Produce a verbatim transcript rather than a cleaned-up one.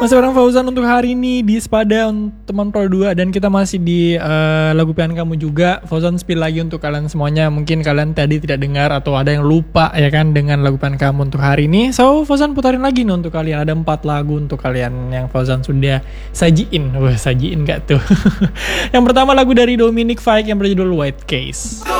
Masih bareng Fauzan untuk hari ini di Sepada teman Pro dua. Dan kita masih di uh, lagu pilihan kamu juga. Fauzan spill lagi untuk kalian semuanya. Mungkin kalian tadi tidak dengar atau ada yang lupa ya kan dengan lagu pilihan kamu untuk hari ini. So Fauzan putarin lagi nih untuk kalian. Ada empat lagu untuk kalian yang Fauzan sudah sajiin. Wah sajiin gak tuh. Yang pertama lagu dari Dominic Fike yang berjudul White Case.